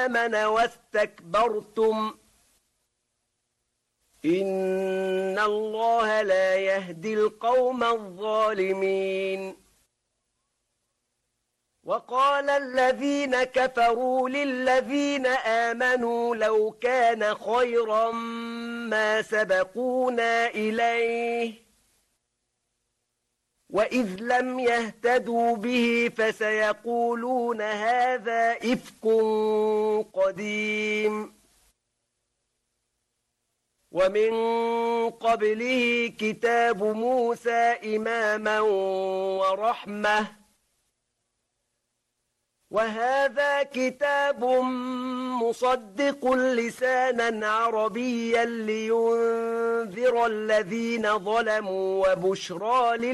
آمن واستكبرتم إن الله لا يهدي القوم الظالمين وقال الذين كفروا للذين آمنوا لو كان خيرا ما سبقونا إليه وإذ لم يهتدوا به فسيقولون هذا إفك قديم ومن قبله كتاب موسى إماما ورحمة وهذا كتاب مصدق لسانا عربيا لينذر الذين ظلموا وبشرى